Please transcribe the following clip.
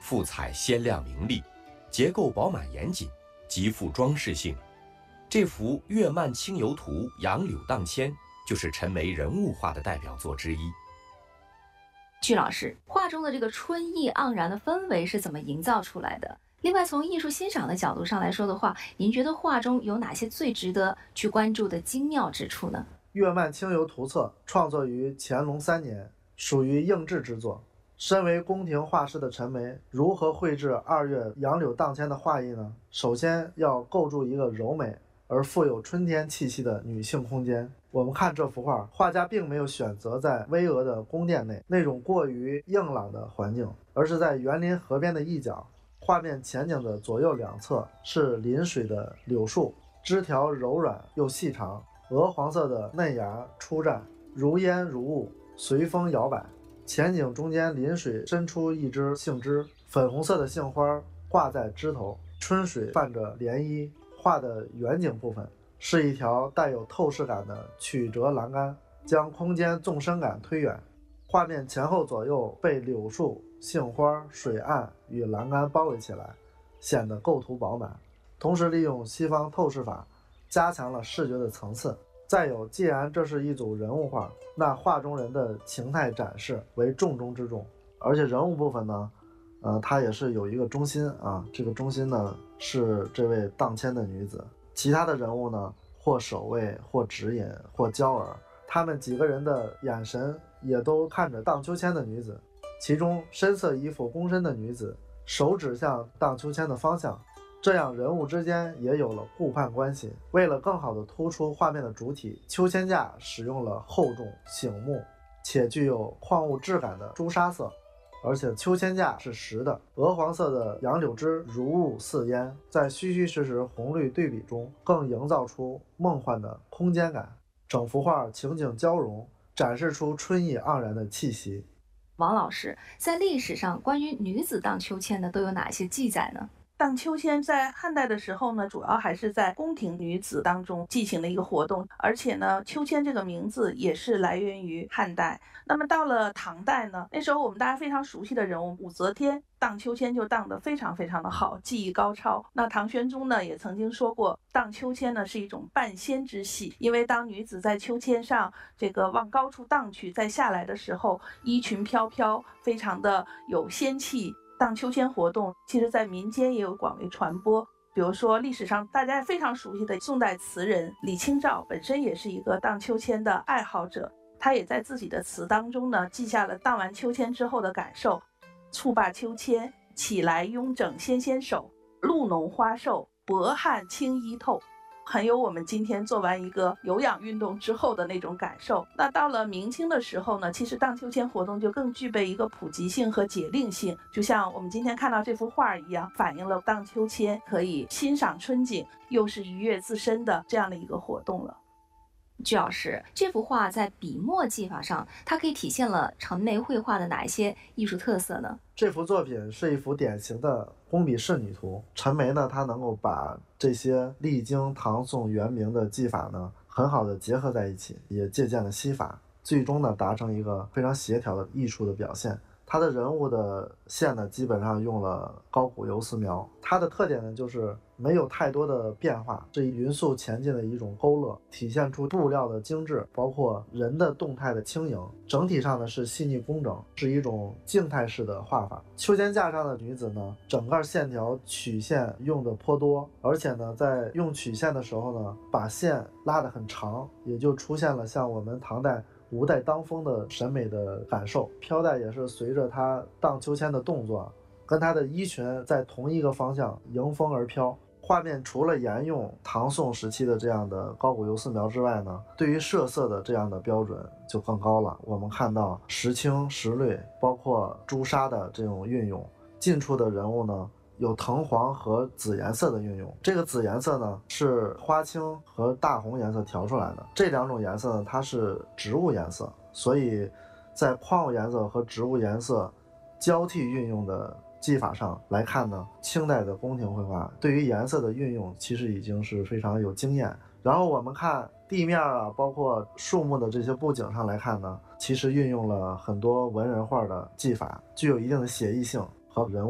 富彩鲜亮明丽，结构饱满严谨，极富装饰性。这幅《月漫清游图》杨柳荡牵就是陈梅人物画的代表作之一。 曲老师，画中的这个春意盎然的氛围是怎么营造出来的？另外，从艺术欣赏的角度上来说的话，您觉得画中有哪些最值得去关注的精妙之处呢？ 月漫清游图册创作于乾隆3年，属于应制之作。身为宫廷画师的陈梅，如何绘制2月杨柳荡牵的画意呢？首先要构筑一个柔美而富有春天气息的女性空间。我们看这幅画，画家并没有选择在巍峨的宫殿内那种过于硬朗的环境，而是在园林河边的一角。画面前景的左右两侧是临水的柳树，枝条柔软又细长，鹅黄色的嫩芽初绽，如烟如雾，随风摇摆。前景中间临水伸出一枝杏枝，粉红色的杏花挂在枝头，春水泛着涟漪。画的远景部分是一条带有透视感的曲折栏杆，将空间纵深感推远。画面前后左右被柳树、杏花、水岸与栏杆包围起来，显得构图饱满。同时利用西方透视法加强了视觉的层次。再有，既然这是一组人物画，那画中人的情态展示为重中之重。而且人物部分呢，它也是有一个中心啊，这个中心呢是这位荡牵的女子，其他的人物呢或守卫，或指引，或娇儿，他们几个人的眼神也都看着荡秋千的女子。其中深色衣服躬身的女子手指向荡秋千的方向，这样人物之间也有了互判关系。为了更好地突出画面的主体，秋千架使用了厚重醒目且具有矿物质感的朱砂色，而且秋千架是实的。鹅黄色的杨柳枝如雾似烟，在虚虚实实红绿对比中更营造出梦幻的空间感。整幅画情景交融，展示出春意盎然的气息。 王老师，在历史上关于女子荡秋千的都有哪些记载呢？ 荡秋千在汉代的时候呢，主要还是在宫廷女子当中进行的一个活动，而且呢，秋千这个名字也是来源于汉代。那么到了唐代呢，那时候我们大家非常熟悉的人物武则天荡秋千就荡得非常非常的好，技艺高超。那唐玄宗呢也曾经说过，荡秋千呢是一种半仙之戏，因为当女子在秋千上这个往高处荡去，再下来的时候，衣裙飘飘，非常的有仙气。荡秋千活动其实在民间也有广为传播，比如说历史上大家非常熟悉的宋代词人李清照本身也是一个荡秋千的爱好者，他也在自己的词当中呢记下了荡完秋千之后的感受：蹴罢秋千，起来慵整纤纤手，露浓花瘦，薄汗轻衣透。很有我们今天做完一个有氧运动之后的那种感受。那到了明清的时候呢，其实荡秋千活动就更具备一个普及性和解令性，就像我们今天看到这幅画一样，反映了荡秋千可以欣赏春景，又是愉悦自身的这样的一个活动了。 曲老师，这幅画在笔墨技法上，它可以体现了陈梅绘画的哪一些艺术特色呢？ 这幅作品是一幅典型的工笔仕女图。陈梅呢，她能够把这些历经唐宋元明的技法呢，很好的结合在一起，也借鉴了西法，最终呢，达成一个非常协调的艺术的表现。它的人物的线呢，基本上用了高古游丝描。它的特点呢，就是没有太多的变化，是匀速前进的一种勾勒，体现出布料的精致，包括人的动态的轻盈。整体上呢是细腻工整，是一种静态式的画法。秋千架上的女子呢，整个线条曲线用的颇多，而且呢，在用曲线的时候呢，把线拉得很长，也就出现了像我们唐代吴带当风的审美的感受。飘带也是随着它荡秋千的动作，跟它的衣裙在同一个方向迎风而飘。画面除了沿用唐宋时期的这样的高古游丝描之外呢，对于设色的这样的标准就更高了。我们看到时青时绿，包括朱砂的这种运用，近处的人物呢有藤黄和紫颜色的运用。这个紫颜色呢是花青和大红颜色调出来的，这两种颜色呢它是植物颜色，所以在矿物颜色和植物颜色交替运用的技法上来看呢，清代的宫廷绘画对于颜色的运用其实已经是非常有经验。然后我们看地面啊，包括树木的这些布景上来看呢，其实运用了很多文人画的技法，具有一定的写意性和人物